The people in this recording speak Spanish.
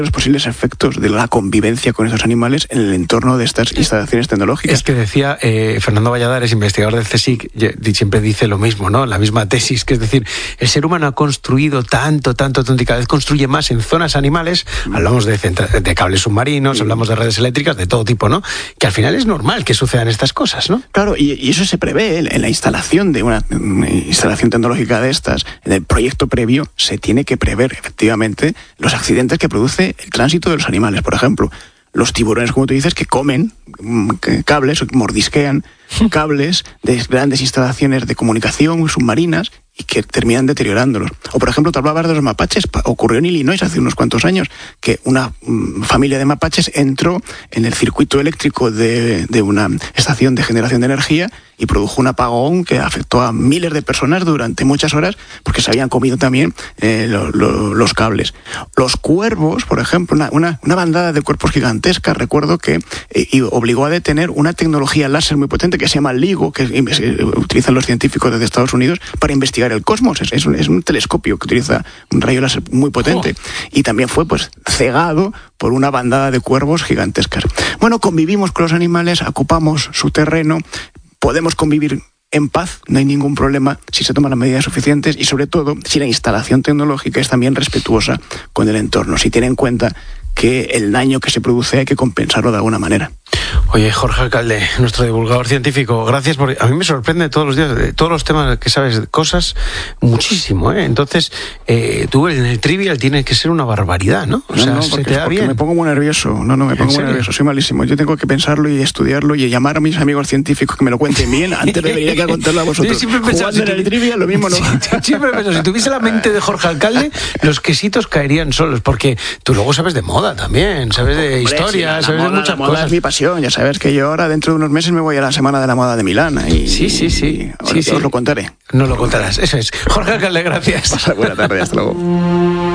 los posibles efectos de la convivencia con estos animales en el entorno de estas instalaciones tecnológicas. Es que decía Fernando Valladares, investigador del CSIC, siempre dice lo mismo, ¿no? La misma tesis, que es decir, el ser humano ha construido tanto, y cada vez construye más en zonas animales, hablamos de cables submarinos, hablamos de redes eléctricas, de todo tipo, ¿no? Que al final es normal que sucedan estas cosas, ¿no? Claro, y eso se prevé en la instalación de una instalación tecnológica de estas, en el proyecto previo, se tiene que prever efectivamente los accidentes que produce el tránsito de los animales. Por ejemplo, los tiburones, como tú dices, que comen cables, mordisquean cables de grandes instalaciones de comunicación submarinas y que terminan deteriorándolos. O, por ejemplo, te hablabas de los mapaches. Ocurrió en Illinois hace unos cuantos años que una familia de mapaches entró en el circuito eléctrico de una estación de generación de energía y produjo un apagón que afectó a miles de personas durante muchas horas porque se habían comido también los cables. Los cuervos, por ejemplo, una bandada de cuervos gigantesca, recuerdo que obligó a detener una tecnología láser muy potente que se llama LIGO, que utilizan los científicos desde Estados Unidos para investigar el cosmos. Es un telescopio que utiliza un rayo láser muy potente. Y también fue cegado por una bandada de cuervos gigantescas. Bueno, convivimos con los animales, ocupamos su terreno, podemos convivir en paz, no hay ningún problema si se toman las medidas suficientes y, sobre todo, si la instalación tecnológica es también respetuosa con el entorno, si tiene en cuenta que el daño que se produce hay que compensarlo de alguna manera. Oye, Jorge Alcalde, nuestro divulgador científico, gracias porque a mí me sorprende todos los días, de todos los temas que sabes, cosas muchísimo, ¿eh? Entonces, tú en el trivial tienes que ser una barbaridad, ¿no? O sea, se te da bien. Me pongo muy nervioso, me pongo muy nervioso, soy malísimo. Yo tengo que pensarlo y estudiarlo y llamar a mis amigos científicos que me lo cuenten bien antes de venir aquí a contarlo a vosotros. Yo siempre he pensado, jugando en el trivial, lo mismo no. Siempre he pensado, si tuviese la mente de Jorge Alcalde, los quesitos caerían solos, porque tú luego sabes de moda también, sabes de historia, sabes de muchas cosas. La moda es mi pasión, ya sabes que yo ahora dentro de unos meses me voy a la Semana de la Moda de Milán. Sí. Os lo contaré. No lo contarás, eso es. Jorge Alcalde, gracias. Buena tarde, hasta luego.